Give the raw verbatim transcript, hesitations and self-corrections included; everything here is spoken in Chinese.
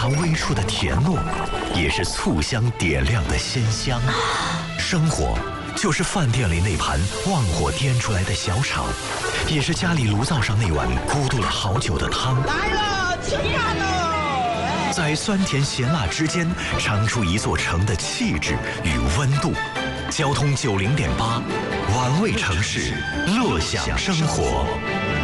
常微出的甜糯，也是醋香点亮的鲜香。生活就是饭店里那盘旺火颠出来的小炒，也是家里炉灶上那碗咕嘟了好久的汤。 来了，吃饭喽！ 在酸甜咸辣之间，尝出一座城的气质与温度。交通九零点八，玩味城市，乐享生活。